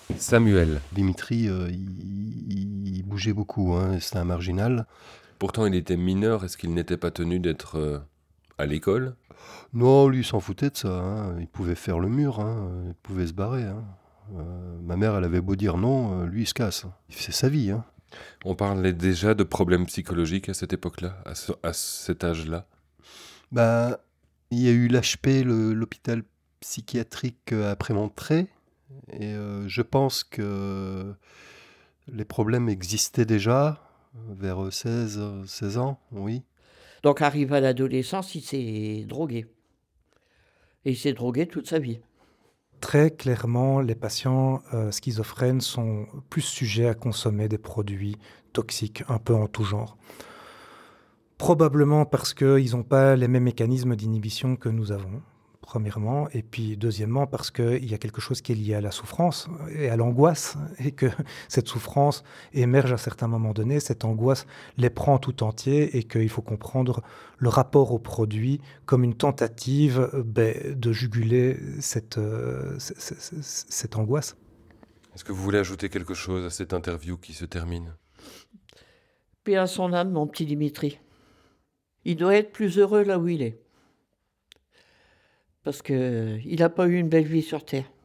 Samuel. Dimitri, il bougeait beaucoup, hein, c'était un marginal. Pourtant, il était mineur. Est-ce qu'il n'était pas tenu d'être à l'école? Non, lui, il s'en foutait de ça, hein. Il pouvait faire le mur, hein. Il pouvait se barrer, hein. Ma mère, elle avait beau dire non, lui, il se casse, hein. C'est sa vie, hein. On parlait déjà de problèmes psychologiques à cette époque-là, à cet âge-là. Bah, il y a eu l'HP, l'hôpital psychiatrique après Montré, et je pense que les problèmes existaient déjà vers 16 ans, oui. Donc, arrivé à l'adolescence, il s'est drogué. Et il s'est drogué toute sa vie. Très clairement, les patients schizophrènes sont plus sujets à consommer des produits toxiques, un peu en tout genre. Probablement parce qu'ils n'ont pas les mêmes mécanismes d'inhibition que nous avons, premièrement. Et puis, deuxièmement, parce qu'il y a quelque chose qui est lié à la souffrance et à l'angoisse, et que cette souffrance émerge à certains moments donnés, cette angoisse les prend tout entier, et qu'il faut comprendre le rapport au produit comme une tentative de juguler cette angoisse. Est-ce que vous voulez ajouter quelque chose à cette interview qui se termine? Paix à son âme, mon petit Dimitri. Il doit être plus heureux là où il est. Parce qu'il n'a pas eu une belle vie sur Terre.